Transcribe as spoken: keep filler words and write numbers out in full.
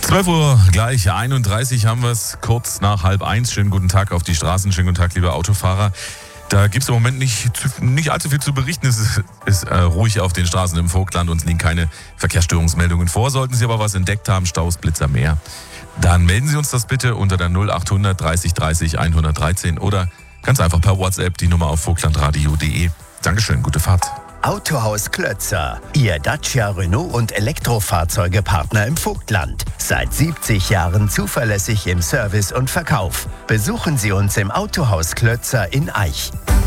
zwölf Uhr gleich, einunddreißig haben wir es, kurz nach halb eins. Schönen guten Tag auf die Straßen, schönen guten Tag, liebe Autofahrer. Da gibt es im Moment nicht, nicht allzu viel zu berichten. Es ist, ist äh, ruhig auf den Straßen im Vogtland. Uns liegen keine Verkehrsstörungsmeldungen vor. Sollten Sie aber was entdeckt haben, Staus, Blitzer, mehr, dann melden Sie uns das bitte unter der null achthundert dreißig dreißig hundertdreizehn oder ganz einfach per WhatsApp die Nummer auf vogtlandradio punkt de. Dankeschön, gute Fahrt. Autohaus Klötzer, Ihr Dacia, Renault und Elektrofahrzeugepartner im Vogtland. Seit siebzig Jahren zuverlässig im Service und Verkauf. Besuchen Sie uns im Autohaus Klötzer in Aich.